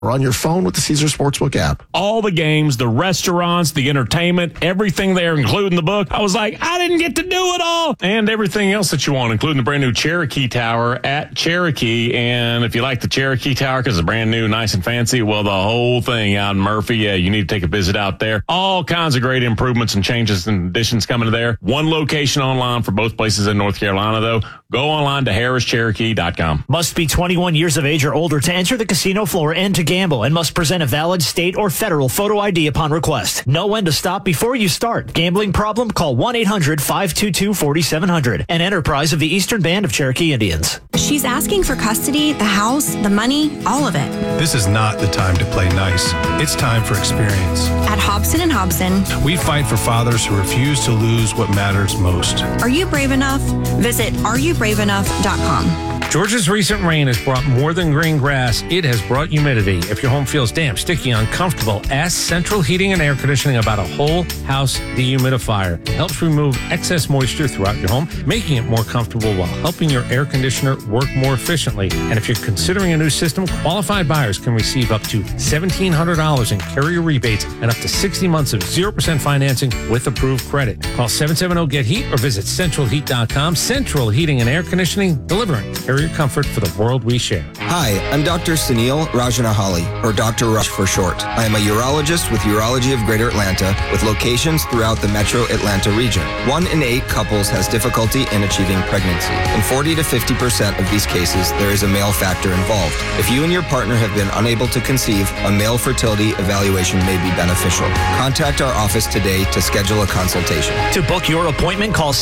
or on your phone with the Caesars Sportsbook app. All the games, the restaurants, the entertainment, everything there, including the book. I was like, I didn't get to do it all. And everything else that you want, including the brand new Cherokee Tower at Cherokee. And if you like the Cherokee Tower because it's brand new, nice and fancy, well, the whole thing out in Murphy, yeah, you need to take a visit out there. All kinds of great improvements and changes and additions coming to there. One location online for both places in North Carolina, though. Go online to harrischcherokee.com. Must be 21 years of age or older to enter the casino floor and to gamble, and must present a valid state or federal photo ID upon request. Know when to stop before you start. Gambling problem? Call 1-800-522-4700. An enterprise of the Eastern Band of Cherokee Indians. She's asking for custody, the house, the money, all of it. This is not the time to play nice. It's time for experience. At Hobson & Hobson, We fight for fathers who refuse to lose what matters most. are you brave enough? Visit areyoubraveenough.com. Georgia's recent rain has brought more than green grass. It has brought humidity. If your home feels damp, sticky, uncomfortable, ask Central Heating and Air Conditioning about a whole house dehumidifier. It helps remove excess moisture throughout your home, making it more comfortable while helping your air conditioner work more efficiently. And if you're considering a new system, qualified buyers can receive up to $1,700 in carrier rebates and up to 60 months of 0% financing with approved credit. Call 770-GET-HEAT or visit centralheat.com. Central Heating and Air Conditioning, delivering carrier comfort for the world we share. Hi, I'm Dr. Sunil Rajanahali, or Dr. Rush for short. I am a urologist with Urology of Greater Atlanta, with locations throughout the metro Atlanta region. 1 in 8 couples has difficulty in achieving pregnancy. In 40 to 50% of these cases, there is a male factor involved. If you and your partner have been unable to conceive, a male fertility evaluation may be beneficial. Contact our office today to schedule a consultation. To book your appointment, call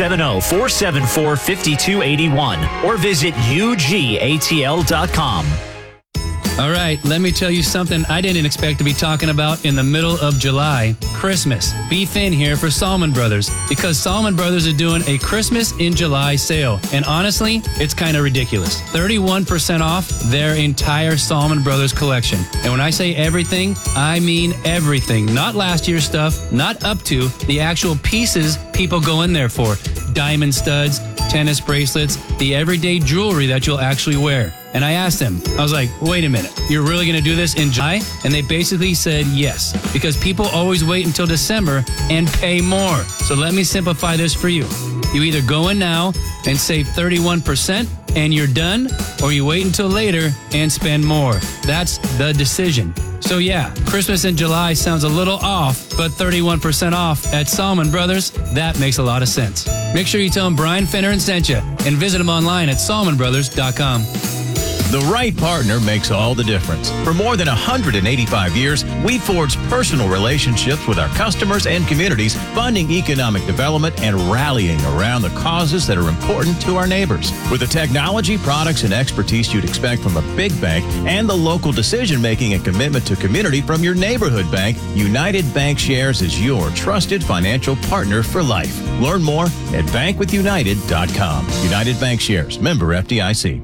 770-474-5281 or visit ugatl.com. All right, let me tell you something I didn't expect to be talking about in the middle of July. Christmas. Be thin here for Salmon Brothers, because Salmon Brothers are doing a Christmas in July sale. And honestly, it's kind of ridiculous. 31% off their entire Salmon Brothers collection. And when I say everything, I mean everything. Not last year's stuff, not up to the actual pieces people go in there for. Diamond studs, tennis bracelets, the everyday jewelry that you'll actually wear. And I asked them, I was like, wait a minute, you're really going to do this in July? And they basically said yes, because people always wait until December and pay more. So let me simplify this for you. You either go in now and save 31% and you're done, or you wait until later and spend more. That's the decision. So yeah, Christmas in July sounds a little off, but 31% off at Salmon Brothers, that makes a lot of sense. Make sure you tell them Brian Finneran sent you, and visit them online at salmonbrothers.com. The right partner makes all the difference. For more than 185 years, we've forged personal relationships with our customers and communities, funding economic development and rallying around the causes that are important to our neighbors. With the technology, products, and expertise you'd expect from a big bank, and the local decision-making and commitment to community from your neighborhood bank, United Bankshares is your trusted financial partner for life. Learn more at bankwithunited.com. United Bankshares, member FDIC.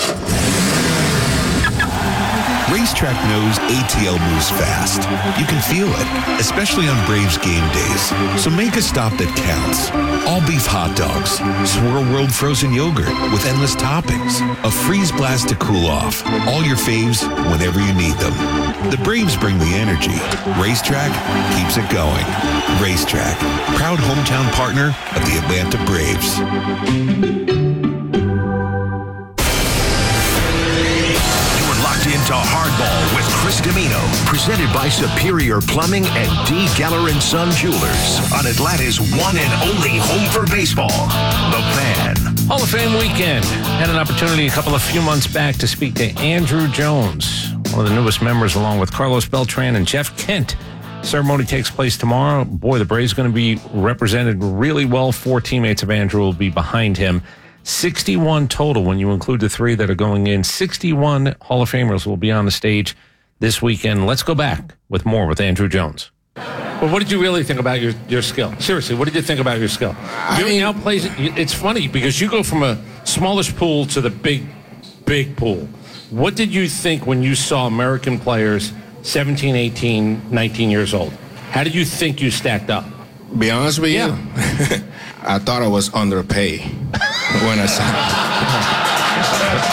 Racetrack knows ATL moves fast. You can feel it, especially on Braves game days. So make a stop that counts. All beef hot dogs, Swirl World frozen yogurt with endless toppings, a freeze blast to cool off. All your faves whenever you need them. The Braves bring the energy. Racetrack keeps it going. Racetrack, proud hometown partner of the Atlanta Braves. Into Hardball with Chris Dimino, presented by Superior Plumbing and D. Geller & Son Jewelers on Atlanta's one and only home for baseball, The Fan. Hall of Fame weekend. Had an opportunity a few months back to speak to Andruw Jones, one of the newest members, along with Carlos Beltran and Jeff Kent. Ceremony takes place tomorrow. Boy, the Braves going to be represented really well. 4 teammates of Andruw will be behind him. 61 total when you include the 3 that are going in. 61 Hall of Famers will be on the stage this weekend. Let's go back with more with Andruw Jones. Well, what did you really think about your skill? Seriously, what did you think about your skill? It's funny because you go from a smallish pool to the big pool. What did you think when you saw American players 17, 18, 19 years old? How did you think you stacked up? Be honest with you, I thought I was underpaid when I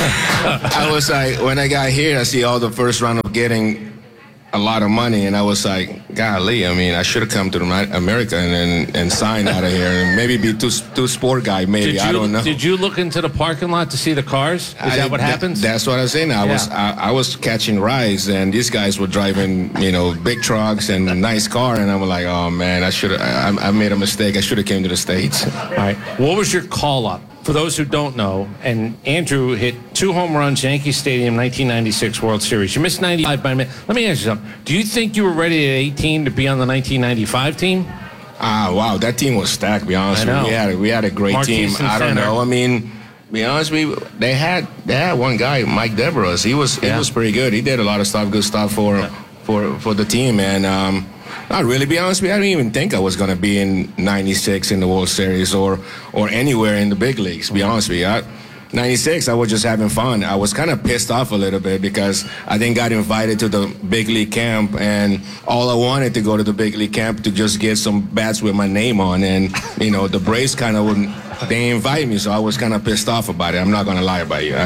I was like, when I got here, I see all the first round of getting a lot of money, and I was like, golly, I mean, I should have come to America and signed out of here, and maybe be too sport guy, maybe. I don't know. Did you look into the parking lot to see the cars? Is that what happens? That's what I was saying. I was catching rides, and these guys were driving, big trucks and a nice car, and I'm like, oh man, I made a mistake. I should have came to the States. All right. What was your call up? For those who don't know, and Andrew hit 2 home runs, Yankee Stadium, 1996 World Series. You missed 95 by a minute. Let me ask you something. Do you think you were ready at 18 to be on the 1995 team? Wow, that team was stacked, to be honest with you. We had a great Marquise team. I don't know. I mean, be honest with you, they had one guy, Mike Devereaux. He was pretty good. He did a lot of stuff, good stuff for the team, and not really, be honest with you, I didn't even think I was going to be in 96 in the World Series or anywhere in the big leagues, to be honest with you. 96, I was just having fun. I was kind of pissed off a little bit because I then got invited to the big league camp, and all I wanted to go to the big league camp to just get some bats with my name on, and, the Braves kind of wouldn't. They invite me, so I was kind of pissed off about it. I'm not going to lie about you.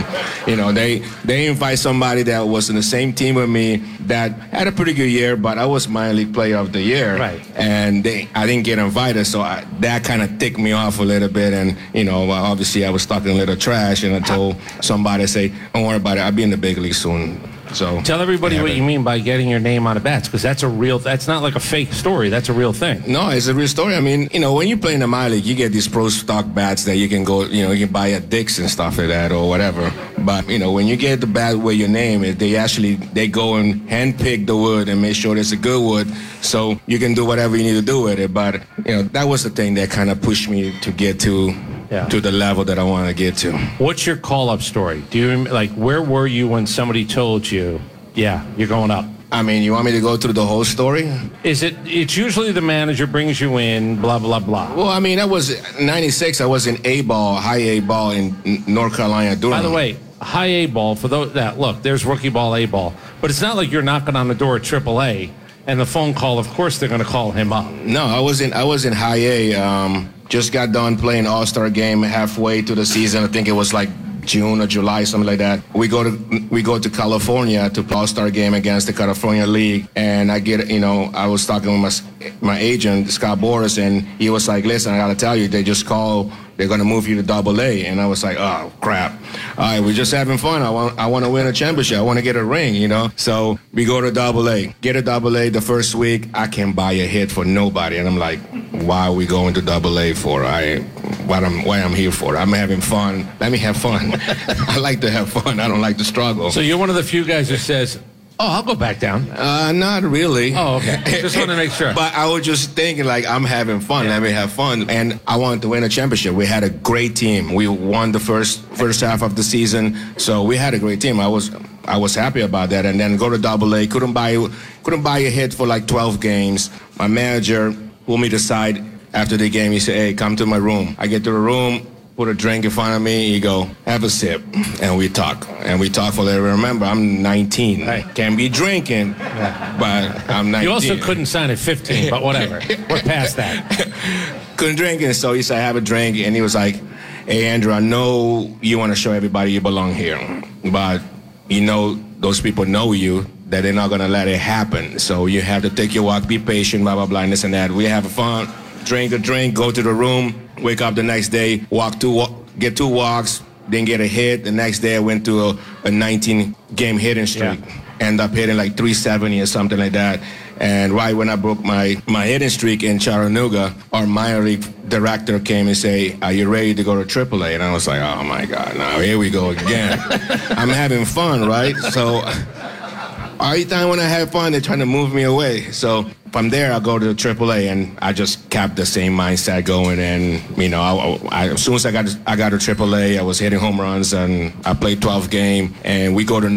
They invite somebody that was in the same team with me that had a pretty good year, but I was minor league player of the year. Right. And I didn't get invited, so that kind of ticked me off a little bit. And, obviously I was talking a little trash, and I told somebody, don't worry about it. I'll be in the big league soon. So tell everybody what you mean by getting your name on a bats, because that's not like a fake story. That's a real thing. No, it's a real story. I mean, when you play in the minor league, you get these pro stock bats that you can go, you can buy at Dick's and stuff like that or whatever. But, when you get the bat with your name, they go and handpick the wood and make sure it's a good wood, so you can do whatever you need to do with it. But, that was the thing that kind of pushed me to get to the level that I want to get to. What's your call-up story? Do you where were you when somebody told you, you're going up? I mean, you want me to go through the whole story? It's usually the manager brings you in, blah, blah, blah. Well, I mean, that was 96. I was in high A ball in North Carolina. By the way, high A ball, for those look, there's rookie ball, A ball. But it's not like you're knocking on the door at AAA and the phone call, of course, they're going to call him up. No, I was in high A. Just got done playing All-Star game halfway to the season. I think it was like June or July, something like that. We go to California to play All-Star game against the California League, and I was talking with my agent, Scott Boras, and he was like, listen, I got to tell you, they just called. They're going to move you to AA. And I was like, oh, crap. All right, we're just having fun. I want to win a championship. I want to get a ring, So we go to AA. Get a AA the first week. I can't buy a hit for nobody. And I'm like, why are we going to AA for? Why I'm here for? I'm having fun. Let me have fun. I like to have fun. I don't like to struggle. So you're one of the few guys who says, oh, I'll go back down. Not really. Oh, okay. Just want to make sure. But I was just thinking, I'm having fun. Let me have fun. And I wanted to win a championship. We had a great team. We won the first half of the season. So we had a great team. I was happy about that. And then go to AA. Couldn't buy a hit for 12 games. My manager pulled me aside after the game. He said, hey, come to my room. I get to the room, put a drink in front of me. He go, have a sip. And we talk. And we talk for a little. Remember, I'm 19. Right. Can't be drinking, but I'm 19. You also couldn't sign at 15, but whatever. We're past that. Couldn't drink. And so he said, have a drink. And he was like, hey, Andrew, I know you want to show everybody you belong here. But those people know you, that they're not going to let it happen. So you have to take your walk, be patient, blah, blah, blah, and this and that. We have fun, drink a drink, go to the room, wake up the next day, get 2 walks, then get a hit. The next day I went to a 19-game hitting streak. End up hitting 370 or something like that. And right when I broke my hitting streak in Chattanooga, our minor league director came and say, are you ready to go to AAA? And I was like, oh my God, now here we go again. I'm having fun, right? So every time when I have fun, they're trying to move me away. So from there, I go to AAA, and I just kept the same mindset going. And as soon as I got to AAA, I was hitting home runs, and I played 12 games. And we go to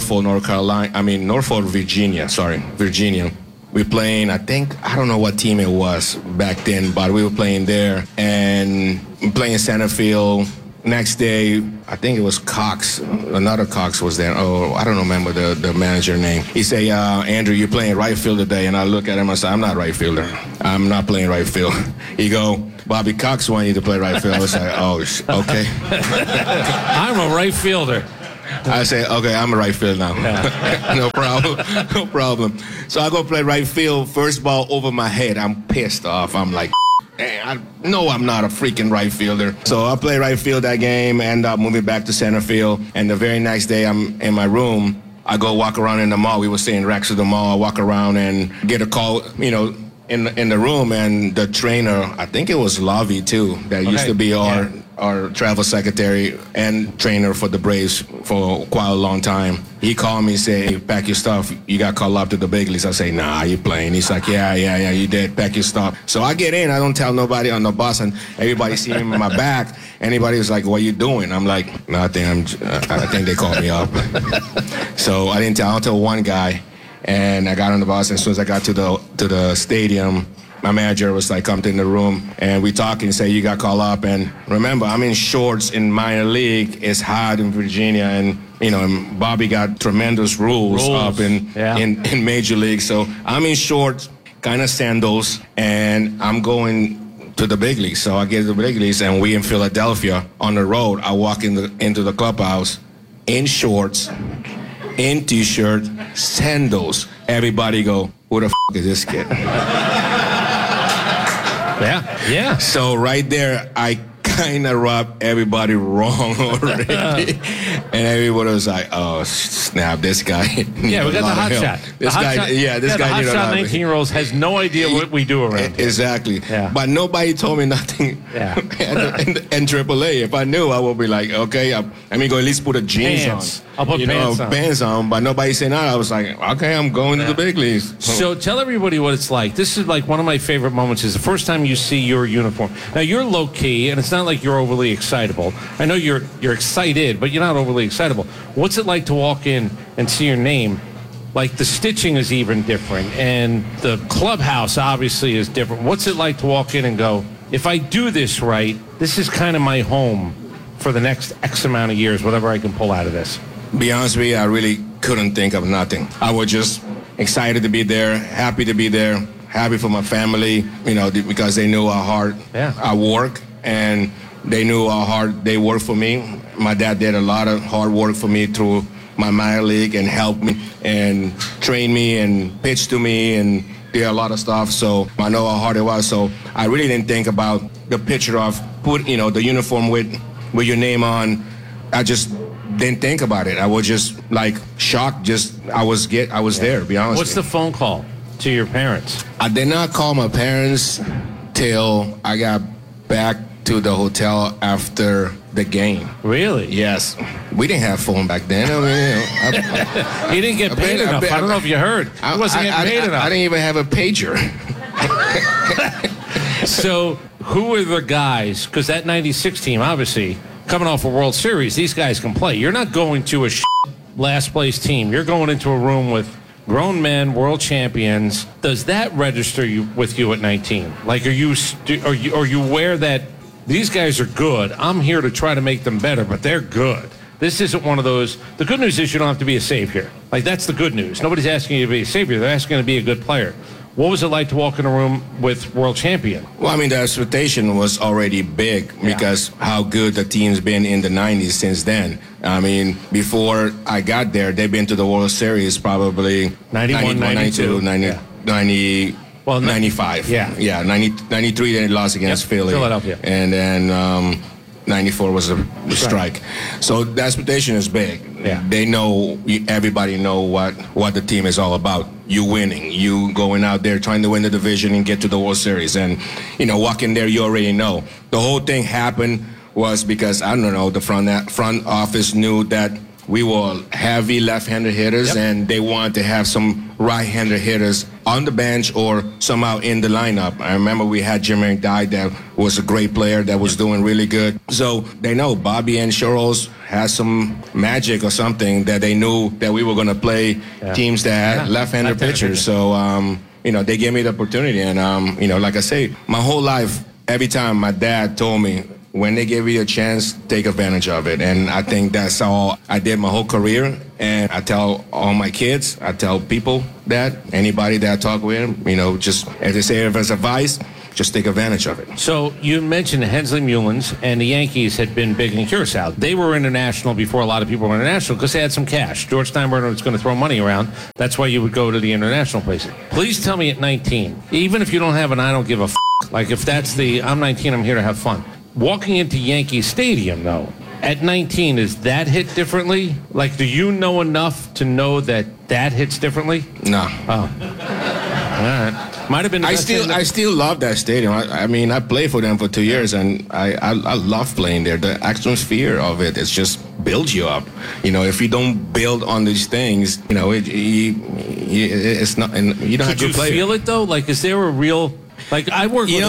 Norfolk, Virginia. We're playing, I don't know what team it was back then, but we were playing there and playing center field. next day, I think it was Cox. Another Cox was there. Oh, I don't remember the manager name. He say, Andrew, you're playing right field today. And I look at him, I say, I'm not right fielder. I'm not playing right field. He go, Bobby Cox wanted you to play right field. I was like, oh, okay. I'm a right fielder. I say, okay, I'm a right field now. Yeah. No problem. So I go play right field. First ball over my head. I'm pissed off. I'm like, I know I'm not a freaking right fielder. So I play right field that game, end up moving back to center field. And the very next day, I'm in my room. I go walk around in the mall. We were staying Rex of the mall. I walk around and get a call, in the room, and the trainer, I think it was Lavi too, that used to be our travel secretary and trainer for the Braves for quite a long time. He called me and said, hey, pack your stuff. You got called up to the big leagues. I say, nah, you playing. He's like, yeah, you did. Pack your stuff. So I get in. I don't tell nobody on the bus, and everybody see him in my back. Anybody was like, what you doing? I'm like, nothing. I think they called me up. So I didn't tell. I'll tell one guy. And I got on the bus, and as soon as I got to the stadium, my manager was like, come in the room, and we talking and say, you got called up. And remember, I'm in shorts in minor league. It's hot in Virginia, and and Bobby got tremendous rules. Up in major league. So I'm in shorts, kind of sandals, and I'm going to the big leagues. So I get to the big leagues, and we in Philadelphia on the road. I walk into the clubhouse in shorts, in t-shirt, sandals. Everybody go, who the is this kid? Yeah. So right there, I kind of rubbed everybody wrong already. And everybody was like, oh, snap, this guy. Yeah, we got the hot shot. This guy The hot shot 19-year-olds has no idea what we do around here. Exactly. Yeah. But nobody told me nothing. Yeah. in AAA. If I knew, I would be like, okay, I'm going to at least put a jeans on. I'll put pants on. But nobody said that. I was like, okay, I'm going to the big leagues. So tell everybody what it's like. This is like one of my favorite moments is the first time you see your uniform. Now, you're low-key, and it's not like you're overly excitable. I know you're excited, but you're not overly excitable. What's it like to walk in and see your name? Like, the stitching is even different, and the clubhouse obviously is different. What's it like to walk in and go, if I do this right, this is kind of my home for the next X amount of years, whatever I can pull out of this? Be honest with you, I really couldn't think of nothing. I was just excited to be there, happy to be there, happy for my family, because they knew how hard I work, and they knew how hard they worked for me. My dad did a lot of hard work for me through my minor league and helped me and trained me and pitched to me and did a lot of stuff. So I know how hard it was. So I really didn't think about the picture of the uniform with your name on. I just didn't think about it. I was just like shocked. I was there, to be honest. What's the phone call to your parents? I did not call my parents till I got back to the hotel after the game. Really? Yes. We didn't have phone back then. He didn't get paid enough. I don't know if you heard. He wasn't getting paid enough. I didn't even have a pager. So who were the guys? Because that 96 team, obviously, coming off a World Series, these guys can play. You're not going to a last place team. You're going into a room with grown men, world champions. Does that register with you at 19? Like, are you aware that these guys are good? I'm here to try to make them better, but they're good. This isn't one of those. The good news is you don't have to be a savior. Like, that's the good news. Nobody's asking you to be a savior. They're asking you to be a good player. What was it like to walk in a room with world champion? Well, I mean, the expectation was already big because how good the team's been in the 90s since then. I mean, before I got there, they've been to the World Series probably 91, 92, 95. Yeah, 93 they lost against Philly. Philadelphia. And then 94 was a strike. So the expectation is big. Yeah. They know, everybody know what the team is all about. You winning, you going out there trying to win the division and get to the World Series. And, walking there, you already know. The whole thing happened was because, I don't know, the front office knew that we were heavy left-handed hitters, and they wanted to have some right-handed hitters on the bench or somehow in the lineup. I remember we had Jim McDye that was a great player that was doing really good. So they know Bobby and Sherrills had some magic or something that they knew that we were going to play teams that had left-handed pitchers. So, they gave me the opportunity. And, like I say, my whole life, every time my dad told me, when they give you a chance, take advantage of it. And I think that's all I did my whole career. And I tell all my kids, I tell people that, anybody that I talk with, you know, just as they say, if it's advice, just take advantage of it. So you mentioned Hensley Mullins and the Yankees had been big in Curacao. They were international before a lot of people were international because they had some cash. George Steinbrenner was going to throw money around. That's why you would go to the international places. Please tell me at 19, even if you don't have an I don't give a like if that's the I'm 19, I'm here to have fun. Walking into Yankee Stadium, though, at 19, is that hit differently? Like, do you know enough to know that hits differently? No. Oh. All right. Might have been. I still love that stadium. I mean, I played for them for 2 years, and I love playing there. The atmosphere of it just builds you up. You know, if you don't build on these things, you know, it's not. And you don't have to play. Could you feel it though? Like, is there a real? Like, I work with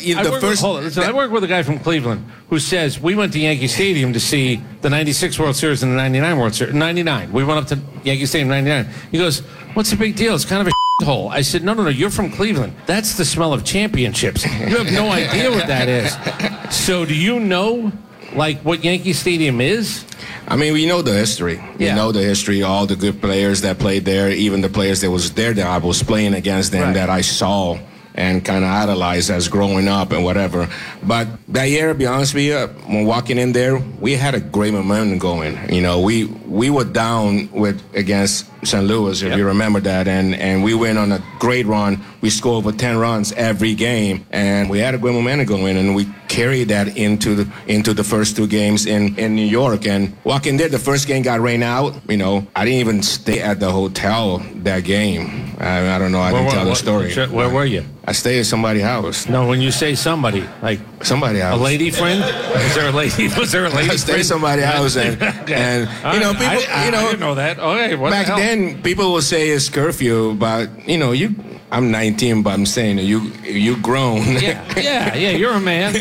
I work with a guy from Cleveland who says we went to Yankee Stadium to see the 96 World Series and the 99 World Series. 99. We went up to Yankee Stadium 99. He goes, what's the big deal? It's kind of a hole. I said, no, you're from Cleveland. That's the smell of championships. You have no idea what that is. So do you know, like, what Yankee Stadium is? I mean, we know the history. You know the history, all the good players that played there, even the players that was there that I was playing against them that I saw and kind of idolized as growing up and whatever. But that year, to be honest with you, when walking in there, we had a great momentum going. You know, we were down against St. Louis, if you remember that, and we went on a great run. We scored over 10 runs every game, and we had a great momentum going, and we carried that into the first two games in New York. And walking there, the first game got rained out. You know, I didn't even stay at the hotel that game. I don't know. I didn't tell the story. Where were you? I stayed at somebody's house. No, when you say somebody, like somebody's house. A lady friend? Was there a lady? Was there a lady? I stayed at somebody's house, and you know, people. I didn't know that. Okay, what back the hell? then, people would say it's curfew, but you know, I'm 19, but I'm saying you grown. Yeah, you're a man.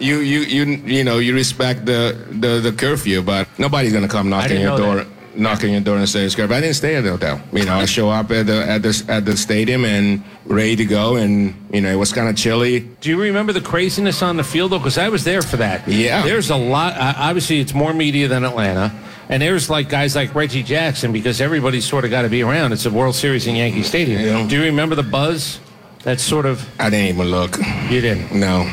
You know, you respect the curfew, but nobody's gonna come knocking your door. Knocking your door and say it's curfew. I didn't stay at the hotel. You know, I show up at the stadium and ready to go, and you know, it was kind of chilly. Do you remember the craziness on the field though? Because I was there for that. Yeah. There's a lot. Obviously, it's more media than Atlanta. And there's like guys like Reggie Jackson because everybody's sort of got to be around. It's a World Series in Yankee Stadium. Yeah. Do you remember the buzz? That's sort of. I didn't even look. You didn't? No.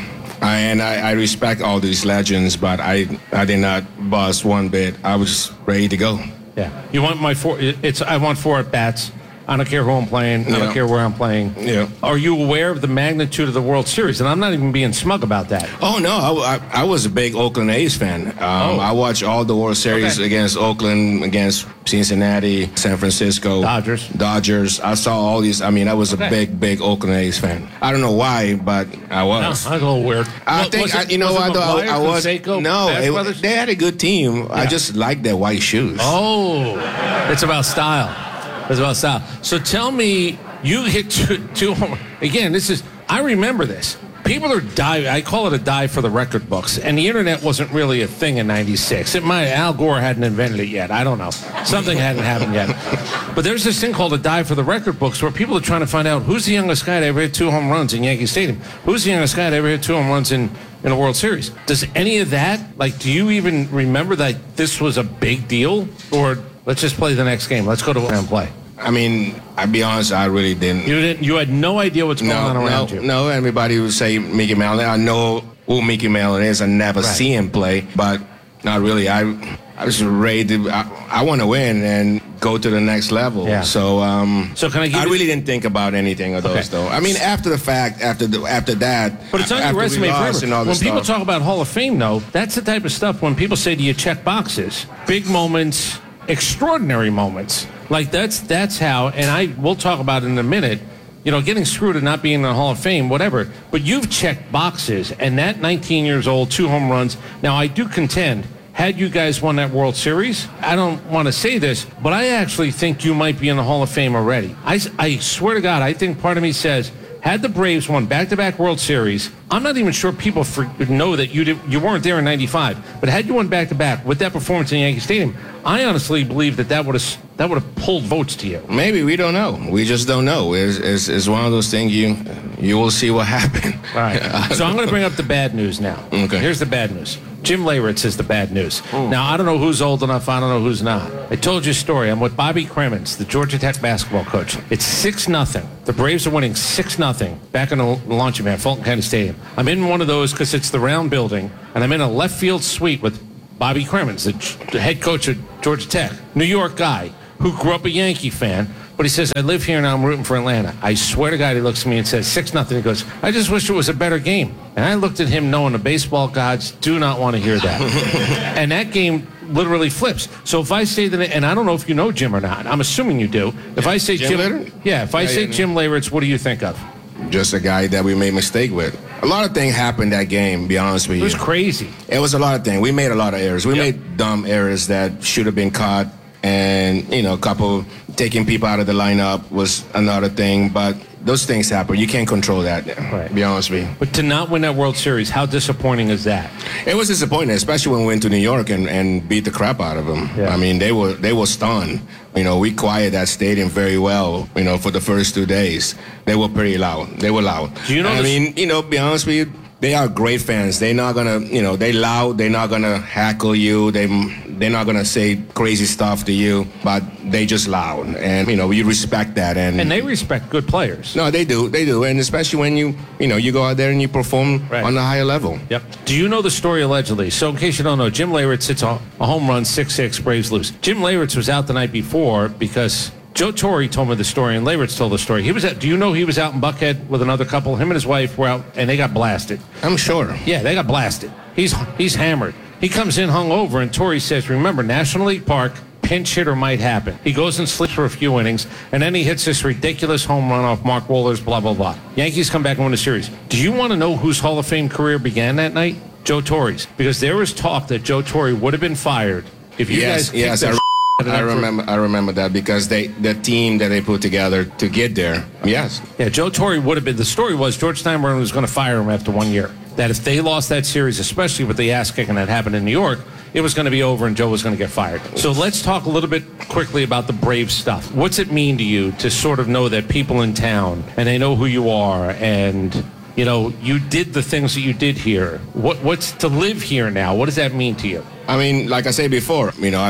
I respect all these legends, but I did not buzz one bit. I was ready to go. Yeah. You want I want 4 at bats. I don't care who I'm playing. I don't care where I'm playing. Yeah. Are you aware of the magnitude of the World Series? And I'm not even being smug about that. Oh, no. I was a big Oakland A's fan. I watched all the World Series against Oakland, against Cincinnati, San Francisco. Dodgers. I saw all these. I mean, I was a big Oakland A's fan. I don't know why, but I was. No, that's a little weird. I think, you know what, though? I was. No, they had a good team. Yeah. I just liked their white shoes. Oh, it's about style. It's about style. So tell me, you hit two home. Again, I remember this. People are diving. I call it a dive for the record books. And the internet wasn't really a thing in 96. Al Gore hadn't invented it yet. I don't know. Something hadn't happened yet. But there's this thing called a dive for the record books where people are trying to find out who's the youngest guy to ever hit 2 home runs in Yankee Stadium. Who's the youngest guy to ever hit 2 home runs in a World Series? Does any of that, like, do you even remember that this was a big deal? Or let's just play the next game. Let's go to and play. I mean, I'll be honest, I really didn't. You didn't? You had no idea what's going on around you? No, everybody would say Mickey Mantle. I know who Mickey Mantle is. I never see him play, but not really. I was ready to. I want to win and go to the next level. Yeah. So can I really didn't think about anything of those, though. I mean, after the fact, after that. But it's on your resume forever. When people talk about Hall of Fame, though, that's the type of stuff when people say, do you check boxes? Big moments, extraordinary moments. Like, that's how, and we'll talk about it in a minute, you know, getting screwed and not being in the Hall of Fame, whatever. But you've checked boxes, and that 19 years old, 2 home runs. Now, I do contend, had you guys won that World Series, I don't want to say this, but I actually think you might be in the Hall of Fame already. I swear to God, I think part of me says, Had the Braves won back-to-back World Series, I'm not even sure people know that you weren't there in '95. But had you won back-to-back with that performance in Yankee Stadium, I honestly believe that would have pulled votes to you. Maybe, we don't know. We just don't know. It's one of those things you will see what happened. All right. So I'm going to bring up the bad news now. Okay. Here's the bad news. Jim Leyritz is the bad news. Now, I don't know who's old enough. I don't know who's not. I told you a story. I'm with Bobby Cremins, the Georgia Tech basketball coach. It's 6-0. The Braves are winning 6-0 back in the launching pad, Fulton County Stadium. I'm in one of those because it's the round building, and I'm in a left field suite with Bobby Cremins, the head coach of Georgia Tech, New York guy who grew up a Yankee fan. But he says, I live here and I'm rooting for Atlanta. I swear to God, he looks at me and says, 6-0. He goes, I just wish it was a better game. And I looked at him knowing the baseball gods do not want to hear that. And that game literally flips. So if I say that, and I don't know if you know Jim or not, I'm assuming you do. If I say Jim Leyritz, what do you think of? Just a guy that we made mistake with. A lot of things happened that game, be honest with you. It was crazy. It was a lot of things. We made a lot of errors. We made dumb errors that should have been caught. And, a couple taking people out of the lineup was another thing. But those things happen. You can't control that, be honest with you. But to not win that World Series, how disappointing is that? It was disappointing, especially when we went to New York and beat the crap out of them. Yeah. I mean, they were stunned. We quieted that stadium very well, for the first 2 days. They were pretty loud. They were loud. Do you know be honest with you, they are great fans. They're not gonna, they loud. They're not gonna heckle you. They're not gonna say crazy stuff to you. But they just loud, and we respect that. And they respect good players. No, they do, and especially when you go out there and you perform on a higher level. Yep. Do you know the story allegedly? So in case you don't know, Jim Leyritz hits a home run, 6-6, Braves lose. Jim Leyritz was out the night before because Joe Torre told me the story, and Leyritz told the story. Do you know he was out in Buckhead with another couple? Him and his wife were out, and they got blasted. I'm sure. Yeah, they got blasted. He's hammered. He comes in hungover, and Torre says, remember, National League Park, pinch hitter might happen. He goes and sleeps for a few innings, and then he hits this ridiculous home run off Mark Wohlers, blah, blah, blah. Yankees come back and win the series. Do you want to know whose Hall of Fame career began that night? Joe Torre's. Because there was talk that Joe Torre would have been fired if you guys... Yes, I remember that because the team that they put together to get there. Yes. Yeah, Joe Torre would have been. The story was George Steinbrenner was going to fire him after 1 year. That if they lost that series, especially with the ass kicking that happened in New York, it was going to be over and Joe was going to get fired. So let's talk a little bit quickly about the Braves stuff. What's it mean to you to sort of know that people in town and they know who you are and you did the things that you did here? What's to live here now? What does that mean to you? I mean, like I said before,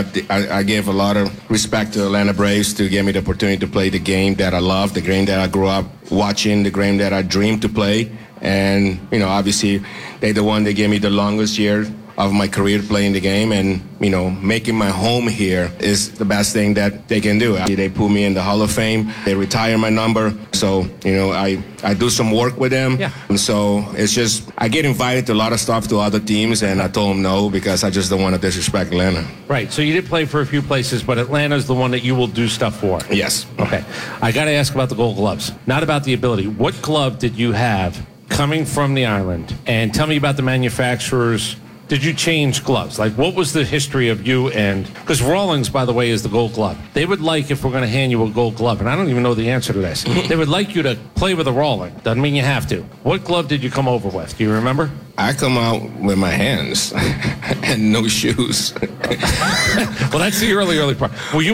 I gave a lot of respect to Atlanta Braves to give me the opportunity to play the game that I love, the game that I grew up watching, the game that I dreamed to play. And, obviously, they're the one that gave me the longest year of my career playing the game, and making my home here is the best thing that they can do. They put me in the Hall of Fame. They retire my number, so I do some work with them. Yeah. And so it's just I get invited to a lot of stuff to other teams, and I told them no because I just don't want to disrespect Atlanta. Right. So you did play for a few places, but Atlanta's the one that you will do stuff for. Yes. Okay. I got to ask about the Gold Gloves, not about the ability. What glove did you have coming from the island? And tell me about the manufacturers. Did you change gloves? Like, what was the history of you and... Because Rawlings, by the way, is the gold glove. They would like, if we're going to hand you a gold glove, and I don't even know the answer to this, they would like you to play with a Rawling. Doesn't mean you have to. What glove did you come over with? Do you remember? I come out with my hands and no shoes. Well, that's the early part. Well,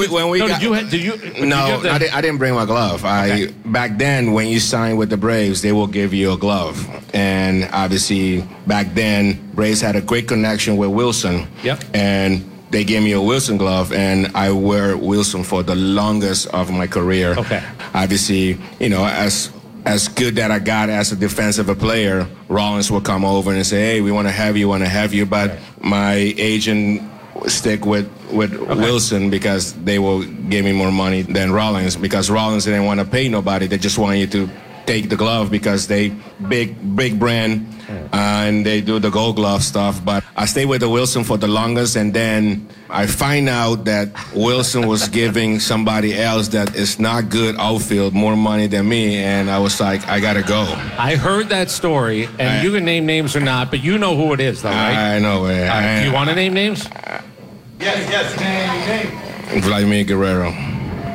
I didn't bring my glove. Okay. Back then, when you signed with the Braves, they will give you a glove. And obviously, back then, Braves had a great connection with Wilson. Yep. And they gave me a Wilson glove, and I wear Wilson for the longest of my career. Okay. Obviously, as good that I got as a defensive player, Rawlings will come over and say, hey, we want to have you. But my agent stick with Wilson because they will give me more money than Rawlings, because Rawlings didn't want to pay nobody. They just want you to take the glove because they big brand and they do the gold glove stuff. But I stayed with the Wilson for the longest, and then I find out that Wilson was giving somebody else that is not good outfield more money than me, and I was like, I gotta go. I heard that story, and you can name names or not, but you know who it is, though, right? I know. Do you want to name names? Yes. Name. Vladimir Guerrero.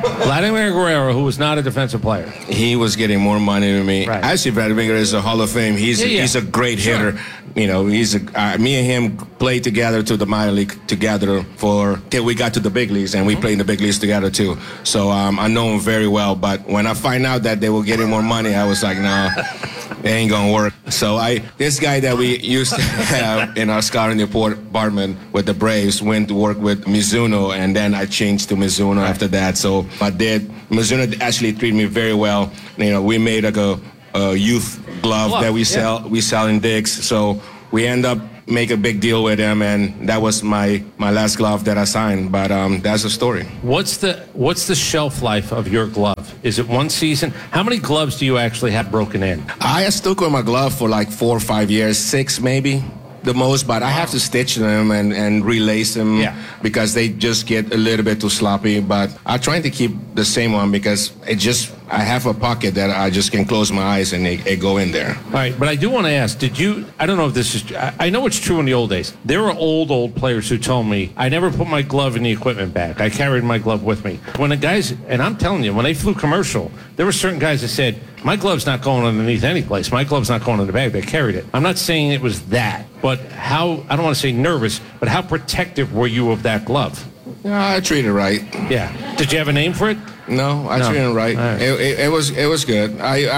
Vladimir Guerrero, who was not a defensive player. He was getting more money than me. Right. Actually, Vladimir is a Hall of Fame. He's a great hitter. You know, me and him played together to the minor league together till we got to the big leagues, and we played in the big leagues together too. So I know him very well. But when I find out that they were getting more money, I was like, no, it ain't gonna work. So this guy that we used to have in our scouting department with the Braves went to work with Mizuno, and then I changed to Mizuno after that. So Mizuno actually treated me very well. You know, we made like a youth glove that we sell in Dick's. So we end up make a big deal with him, and that was my last glove that I signed. But that's the story. What's the shelf life of your glove? Is it one season? How many gloves do you actually have broken in? I stuck with my glove for like 4 or 5 years, 6 maybe. The most, but I have to stitch them and relace them because they just get a little bit too sloppy. But I'm trying to keep the same one because I have a pocket that I just can close my eyes and it go in there. All right, but I do want to ask, I don't know if this is, I know it's true in the old days. There were old players who told me, I never put my glove in the equipment bag. I carried my glove with me. When the guys, and I'm telling you, when they flew commercial, there were certain guys that said, my glove's not going underneath any place. My glove's not going in the bag. They carried it. I'm not saying it was that, but how, I don't want to say nervous, but how protective were you of that glove? I treated it right. Yeah. Did you have a name for it? No, I treated it right. Right. It was good.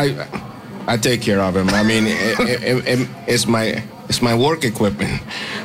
I take care of him. I mean, it's my work equipment.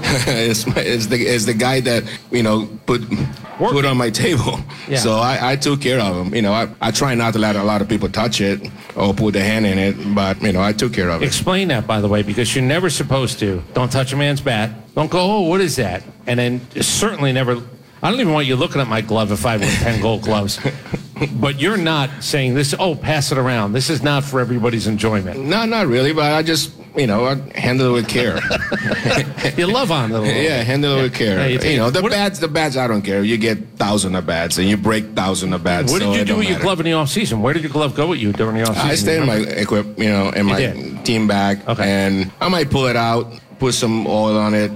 it's the guy that, you know, put on my table. Yeah. So I took care of him. You know, I try not to let a lot of people touch it or put their hand in it, but, you know, I took care of it. Explain that, by the way, because you're never supposed to. Don't touch a man's bat. Don't go, oh, what is that? And then certainly never, I don't even want you looking at my glove if I win 10 gold gloves. But you're not saying this, pass it around. This is not for everybody's enjoyment. No, not really, but I just, you know, I handle it with care. You love on it a little bit. Yeah, handle it with care. You know, the bats, I don't care. You get 1,000 of bats, and you break 1,000 of bats. What did you do with your glove in the offseason? Where did your glove go with you during the offseason? I stayed in my in my team bag, and I might pull it out, put some oil on it.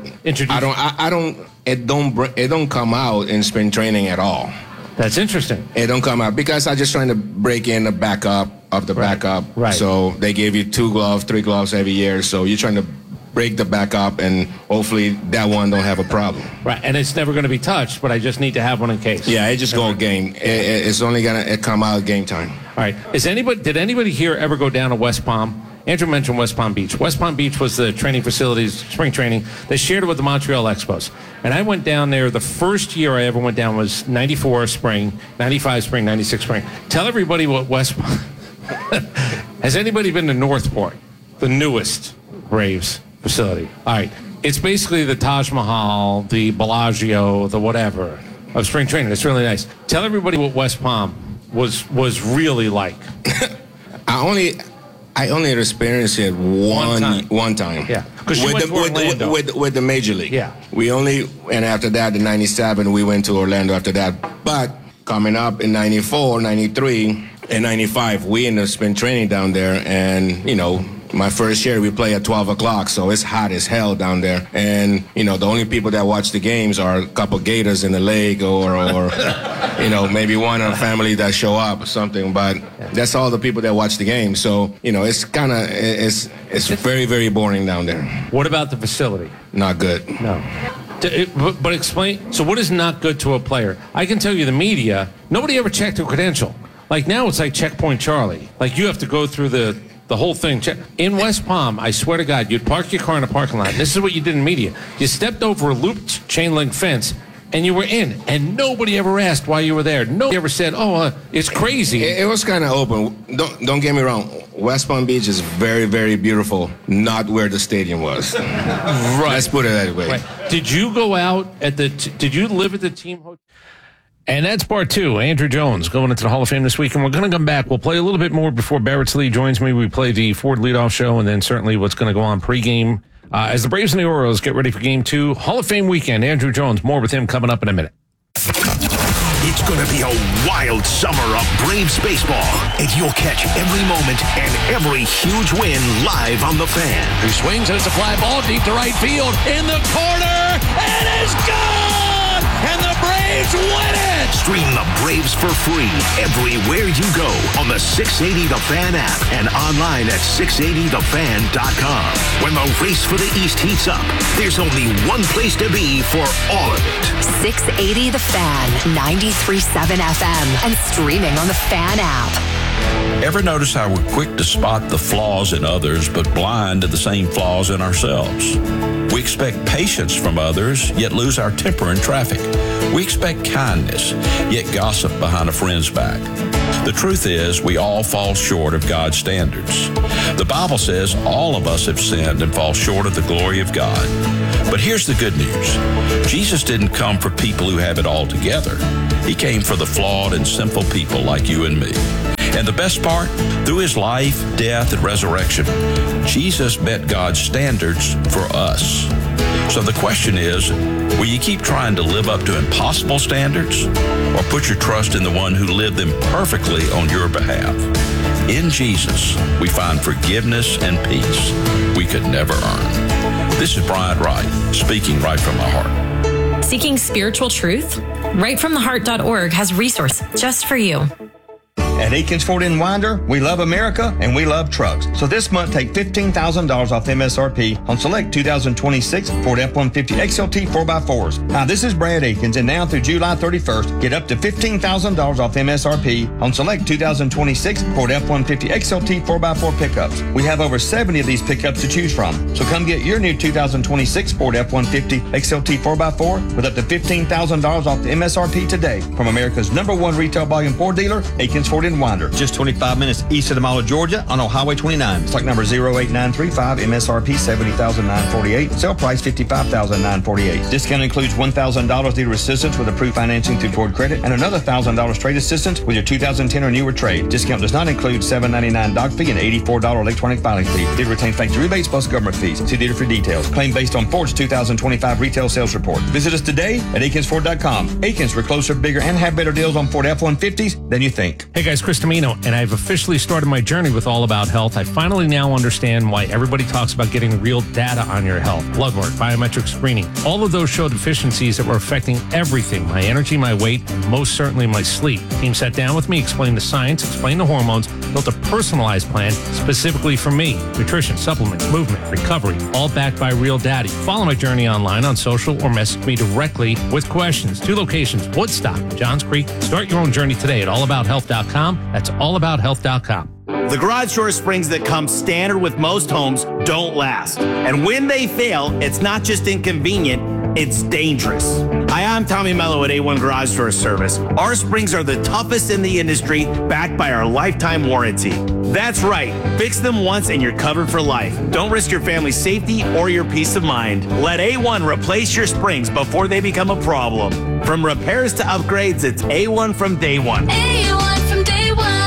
It don't come out in spring training at all. That's interesting. It don't come out because I'm just trying to break in the backup of the backup. Right. So they give you 2 gloves, 3 gloves every year. So you're trying to break the backup, and hopefully that one don't have a problem. Right, and it's never going to be touched, but I just need to have one in case. Yeah, it just go game. It's only gonna come out game time. All right. Did anybody here ever go down to West Palm? Andrew mentioned West Palm Beach. West Palm Beach was the training facilities, spring training. They shared it with the Montreal Expos. And I went down there, the first year I ever went down was 94 spring, 95 spring, 96 spring. Tell everybody what West Palm... Has anybody been to Northport, the newest Braves facility? All right. It's basically the Taj Mahal, the Bellagio, the whatever of spring training. It's really nice. Tell everybody what West Palm was really like. I only experienced it one time. Yeah, because you went to Orlando. With the Major League. Yeah. And after that, in 97, we went to Orlando after that. But coming up in 94, 93, and 95, we in the spring training down there, and, you know, my first year, we play at 12 o'clock, so it's hot as hell down there. And, you know, the only people that watch the games are a couple gators in the lake or you know, maybe one in a family that show up or something. But that's all the people that watch the game. So, you know, it's kind of, it's very, very boring down there. What about the facility? Not good. No. But explain, so what is not good to a player? I can tell you the media, nobody ever checked a credential. Like now it's like Checkpoint Charlie. Like you have to go through the whole thing. In West Palm, I swear to God, you'd park your car in a parking lot. This is what you did in media. You stepped over a looped chain link fence, and you were in. And nobody ever asked why you were there. Nobody ever said, it's crazy. It was kind of open. Don't get me wrong. West Palm Beach is very, very beautiful. Not where the stadium was. Right. Let's put it that way. Right. Did you go out at did you live at the team hotel? And that's part 2. Andrew Jones going into the Hall of Fame this week. And we're going to come back. We'll play a little bit more before Barrett Lee joins me. We play the Ford leadoff show and then certainly what's going to go on pregame. As the Braves and the Orioles get ready for Game 2. Hall of Fame weekend. Andrew Jones. More with him coming up in a minute. It's going to be a wild summer of Braves baseball. And you'll catch every moment and every huge win live on The Fan. Who swings and it's a fly ball deep to right field. In the corner. And it's gone! And the Braves Braves win it! Stream the Braves for free everywhere you go on the 680 The Fan app and online at 680thefan.com. When the race for the East heats up, there's only one place to be for all of it. 680 The Fan, 93.7 FM, and streaming on the Fan app. Ever notice how we're quick to spot the flaws in others, but blind to the same flaws in ourselves? We expect patience from others, yet lose our temper in traffic. We expect kindness, yet gossip behind a friend's back. The truth is, we all fall short of God's standards. The Bible says all of us have sinned and fall short of the glory of God. But here's the good news. Jesus didn't come for people who have it all together. He came for the flawed and sinful people like you and me. And the best part, through his life, death, and resurrection, Jesus met God's standards for us. So the question is, will you keep trying to live up to impossible standards, or put your trust in the one who lived them perfectly on your behalf? In Jesus, we find forgiveness and peace we could never earn. This is Brian Wright, speaking right from my heart. Seeking spiritual truth? RightFromTheHeart.org has resources just for you. At Aikens Ford in Winder, we love America and we love trucks. So this month, take $15,000 off MSRP on select 2026 Ford F-150 XLT 4x4s. Now, this is Brad Aikens, and now through July 31st, get up to $15,000 off MSRP on select 2026 Ford F-150 XLT 4x4 pickups. We have over 70 of these pickups to choose from. So come get your new 2026 Ford F-150 XLT 4x4 with up to $15,000 off the MSRP today from America's #1 retail volume Ford dealer, Aikens Ford in Winder, just 25 minutes east of the Mall of Georgia on Highway 29. Stock number 08935, MSRP $70,948, sale price $55,948. Discount includes $1,000 dealer assistance with approved financing through Ford Credit and another $1,000 trade assistance with your 2010 or newer trade. Discount does not include $7.99 doc fee and $84 electronic filing fee. Dealer retains factory rebates plus government fees. See dealer for details. Claim based on Ford's 2025 retail sales report. Visit us today at AkinsFord.com. Akins, we're closer, bigger, and have better deals on Ford F-150s than you think. Hey guys, Chris Domino, and I've officially started my journey with All About Health. I finally now understand why everybody talks about getting real data on your health. Blood work, biometric screening. All of those showed deficiencies that were affecting everything. My energy, my weight, and most certainly my sleep. The team sat down with me, explained the science, explained the hormones, built a personalized plan specifically for me. Nutrition, supplements, movement, recovery, all backed by real data. Follow my journey online on social or message me directly with questions. 2 locations, Woodstock, Johns Creek. Start your own journey today at allabout.health.com. That's allabout.health.com. The garage door springs that come standard with most homes don't last. And when they fail, it's not just inconvenient, it's dangerous. Hi, I'm Tommy Mello at A1 Garage Door Service. Our springs are the toughest in the industry, backed by our lifetime warranty. That's right. Fix them once and you're covered for life. Don't risk your family's safety or your peace of mind. Let A1 replace your springs before they become a problem. From repairs to upgrades, it's A1 from day one. A1 from day one.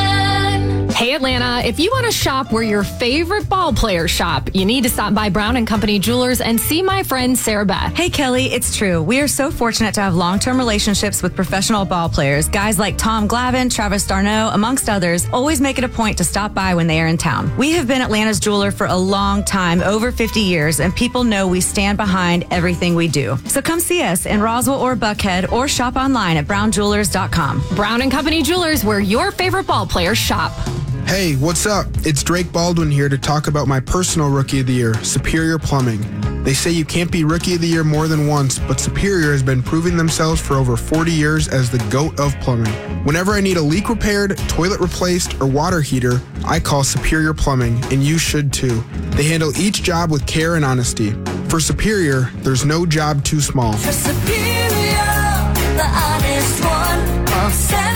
Hey Atlanta, if you want to shop where your favorite ball players shop, you need to stop by Brown & Company Jewelers and see my friend Sarah Beth. Hey Kelly, it's true. We are so fortunate to have long-term relationships with professional ball players. Guys like Tom Glavine, Travis d'Arnaud, amongst others, always make it a point to stop by when they are in town. We have been Atlanta's jeweler for a long time, over 50 years, and people know we stand behind everything we do. So come see us in Roswell or Buckhead or shop online at brownjewelers.com. Brown & Company Jewelers, where your favorite ball players shop. Hey, what's up? It's Drake Baldwin here to talk about my personal Rookie of the Year, Superior Plumbing. They say you can't be Rookie of the Year more than once, but Superior has been proving themselves for over 40 years as the GOAT of plumbing. Whenever I need a leak repaired, toilet replaced, or water heater, I call Superior Plumbing, and you should too. They handle each job with care and honesty. For Superior, there's no job too small. For Superior, the honest one, call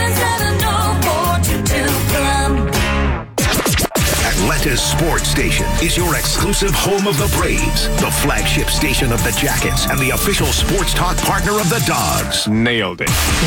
770-422 Plum. Atlanta's sports station is your exclusive home of the Braves, the flagship station of the Jackets, and the official sports talk partner of the Dogs. Nailed it.